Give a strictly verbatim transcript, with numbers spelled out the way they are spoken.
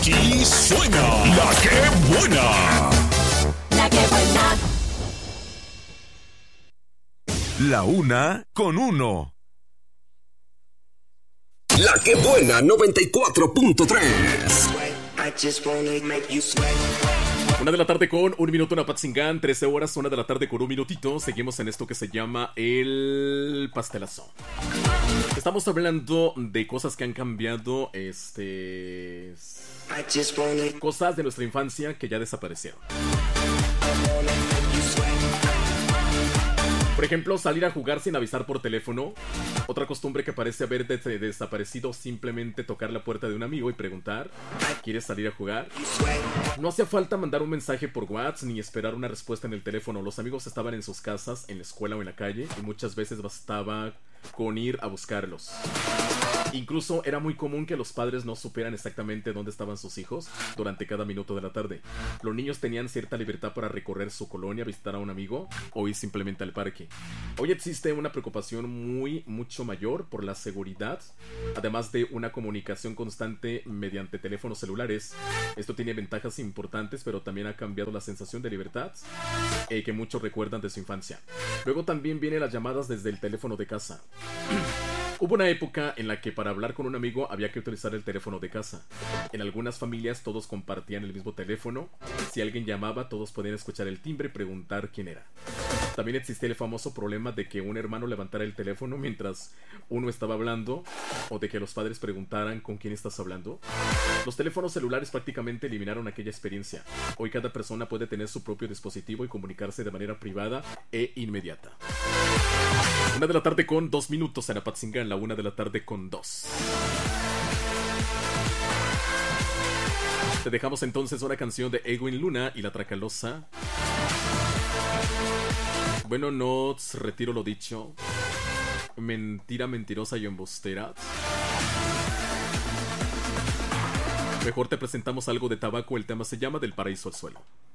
Aquí suena la que buena. La que buena. La una con uno. La que buena noventa y cuatro punto tres. Una de la tarde con un minuto en Apatzingán, trece horas, una de la tarde con un minutito. Seguimos en esto que se llama el pastelazo. Estamos hablando de cosas que han cambiado, este... cosas de nuestra infancia que ya desaparecieron. Por ejemplo, salir a jugar sin avisar por teléfono. Otra costumbre que parece haber des- desaparecido, simplemente tocar la puerta de un amigo y preguntar: ¿quieres salir a jugar? No hacía falta mandar un mensaje por WhatsApp ni esperar una respuesta en el teléfono. Los amigos estaban en sus casas, en la escuela o en la calle, y muchas veces bastaba con ir a buscarlos. Incluso era muy común que los padres no supieran exactamente dónde estaban sus hijos durante cada minuto de la tarde. Los niños tenían cierta libertad para recorrer su colonia, visitar a un amigo o ir simplemente al parque. Hoy existe una preocupación muy, mucho mayor por la seguridad, además de una comunicación constante mediante teléfonos celulares. Esto tiene ventajas importantes, pero también ha cambiado la sensación de libertad eh, que muchos recuerdan de su infancia. Luego también vienen las llamadas desde el teléfono de casa. Hubo una época en la que para hablar con un amigo había que utilizar el teléfono de casa. En algunas familias todos compartían el mismo teléfono. Si alguien llamaba, todos podían escuchar el timbre y preguntar quién era. También existía el famoso problema de que un hermano levantara el teléfono mientras uno estaba hablando, o de que los padres preguntaran ¿con quién estás hablando? Los teléfonos celulares prácticamente eliminaron aquella experiencia. Hoy cada persona puede tener su propio dispositivo y comunicarse de manera privada e inmediata. Una de la tarde con dos minutos en Apatzingán, la una de la tarde con dos. Te dejamos entonces una canción de Edwin Luna y La Tracalosa. Bueno, no retiro lo dicho. Mentira, mentirosa y embustera. Mejor te presentamos algo de tabaco. El tema se llama Del Paraíso al Suelo.